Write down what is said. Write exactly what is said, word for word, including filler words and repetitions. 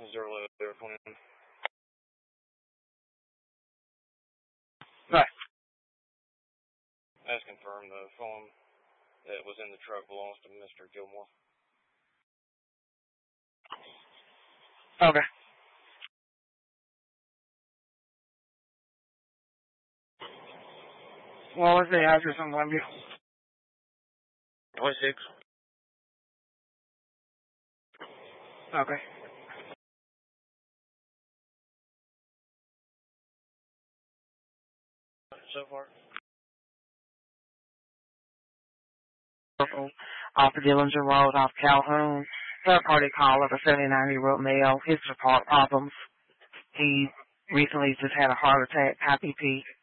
Zero airplane. Right. As confirmed, the phone that was in the truck belongs to Mister Gilmore. Okay. What was the address on Glenview? twenty-six. Okay. So far. Off of Dillinger Road, off Calhoun. Third party call of a seventy-nine-year-old male. His heart problems. He recently just had a heart attack, I P P.